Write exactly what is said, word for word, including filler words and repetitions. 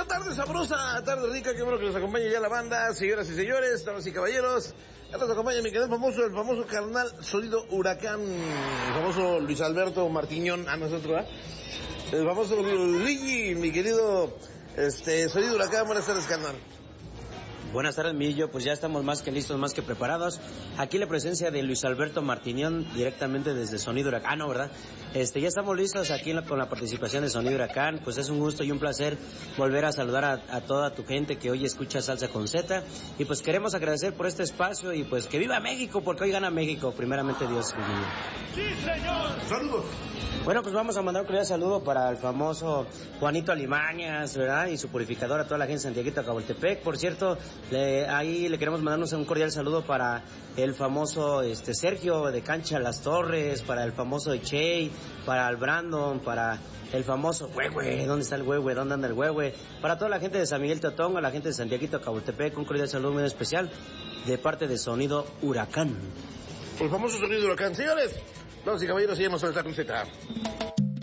tarde sabrosa, tarde rica, qué bueno que nos acompañe ya la banda, señoras y señores, damas y caballeros. Ya nos acompaña mi querido famoso, el famoso carnal Sonido Huracán, el famoso Luis Alberto Martiñón, a nosotros, ¿eh? El famoso Luigi, mi querido este Sonido Huracán. Buenas tardes, carnal. Buenas tardes, Millo. Pues ya estamos más que listos, más que preparados. Aquí la presencia de Luis Alberto Martiñón, directamente desde Sonido Huracán, ¿no, verdad? Este, ya estamos listos aquí la, con la participación de Sonido Huracán. Pues es un gusto y un placer volver a saludar a, a toda tu gente que hoy escucha Salsa con Z. Y pues queremos agradecer por este espacio y pues que viva México, porque hoy gana México, primeramente Dios. Sí, señor. Saludos. Bueno, pues vamos a mandar un cordial saludo para el famoso Juanito Alimañas, ¿verdad? Y su purificador, a toda la gente de Santiaguito, Caboltepec. Por cierto, le, ahí le queremos mandarnos un cordial saludo para el famoso este Sergio de Cancha Las Torres, para el famoso Echey, para el Brandon, para el famoso Huehue. ¿Dónde está el Huehue? ¿Dónde anda el Huehue? Para toda la gente de San Miguel Teotonga, la gente de Santiaguito, Caboltepec, un cordial saludo muy especial de parte de Sonido Huracán. El famoso Sonido Huracán. Señores, damas y caballeros, seguimos a la Z.